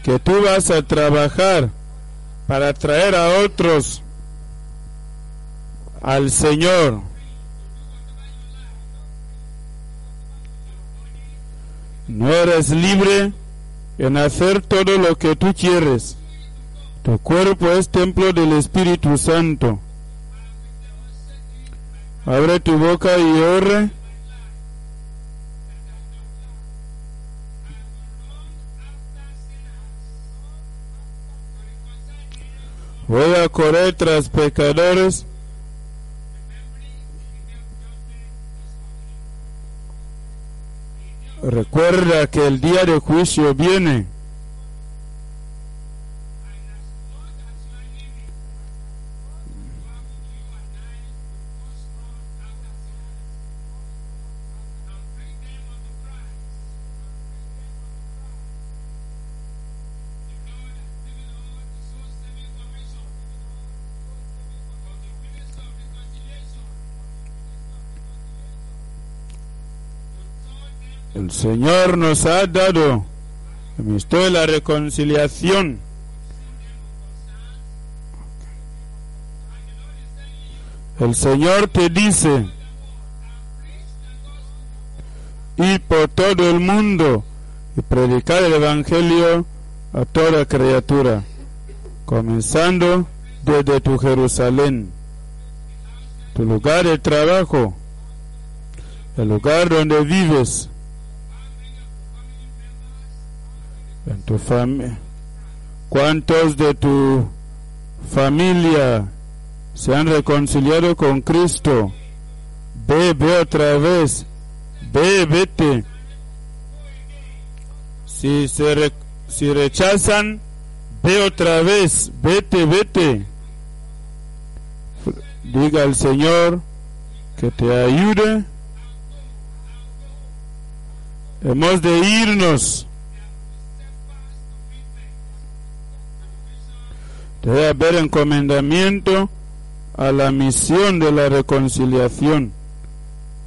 que tú vas a trabajar para traer a otros al Señor. No eres libre en hacer todo lo que tú quieres. Tu cuerpo es templo del Espíritu Santo. Abre tu boca y ore. Voy a correr tras pecadores. Recuerda que el día de juicio viene. El Señor nos ha dado el ministerio de la reconciliación. El Señor te dice: ir por todo el mundo y predicar el Evangelio a toda criatura, comenzando desde tu Jerusalén, tu lugar de trabajo, el lugar donde vives, en tu familia. ¿Cuántos de tu familia se han reconciliado con Cristo? Ve otra vez. Vete. Si rechazan, ve otra vez. Vete. Diga al Señor que te ayude. Hemos de irnos. Debe haber encomendamiento a la misión de la reconciliación.